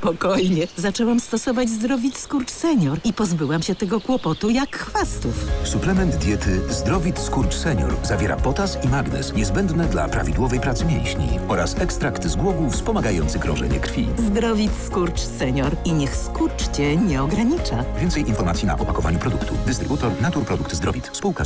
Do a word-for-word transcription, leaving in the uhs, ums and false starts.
Spokojnie. Zaczęłam stosować Zdrowit Skurcz Senior i pozbyłam się tego kłopotu jak chwastów. Suplement diety Zdrowit Skurcz Senior zawiera potas i magnez niezbędne dla prawidłowej pracy mięśni oraz ekstrakt z głogów wspomagający krążenie krwi. Zdrowit Skurcz Senior i niech skurcz Cię nie ogranicza. Więcej informacji na opakowaniu produktu. Dystrybutor Naturprodukt Zdrowit. Spółka z